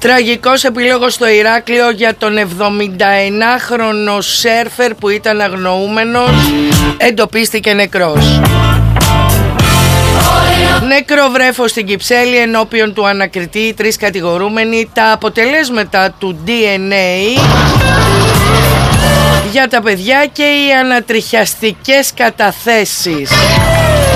Τραγικός επίλογος στο Ηράκλειο για τον 79χρονο σέρφερ που ήταν αγνοούμενος, εντοπίστηκε νεκρός. Νεκρό βρέφος στην Κυψέλη, ενώπιον του ανακριτή 3 κατηγορούμενοι. Τα αποτελέσματα του DNA για τα παιδιά και οι ανατριχιαστικές καταθέσεις.